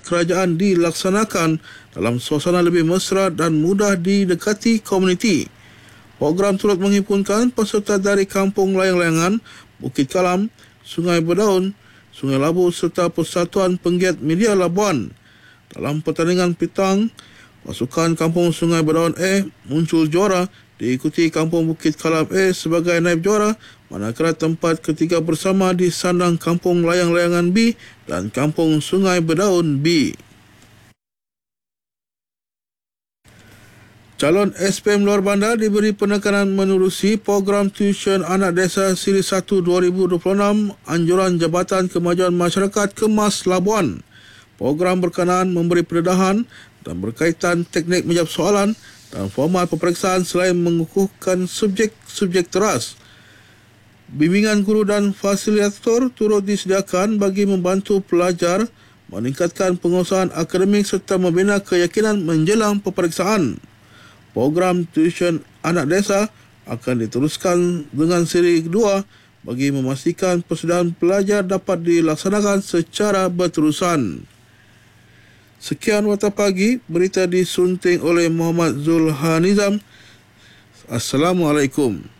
kerajaan dilaksanakan dalam suasana lebih mesra dan mudah didekati komuniti. Program turut menghimpunkan peserta dari Kampung Layang-Layangan, Bukit Kalam, Sungai Berdaun, Sungai Labu serta Persatuan Penggiat Media Labuan. Dalam pertandingan petang, pasukan Kampung Sungai Berdaun A muncul juara, diikuti Kampung Bukit Kalam A sebagai naib juara, manakala tempat ketiga bersama disandang Kampung Layang-Layangan B dan Kampung Sungai Berdaun B. Calon SPM luar bandar diberi penekanan menerusi program tuisyen anak desa Siri 1 2026 Anjuran Jabatan Kemajuan Masyarakat Kemas Labuan. Program berkenaan memberi pendedahan dan berkaitan teknik menjawab soalan dan format peperiksaan selain mengukuhkan subjek teras. Bimbingan guru dan fasilitator turut disediakan bagi membantu pelajar meningkatkan penguasaan akademik serta membina keyakinan menjelang peperiksaan. Program tuisyen anak desa akan diteruskan dengan siri kedua bagi memastikan persediaan pelajar dapat dilaksanakan secara berterusan. Sekian Warta Pagi, berita disunting oleh Muhammad Zulhanizam. Assalamualaikum.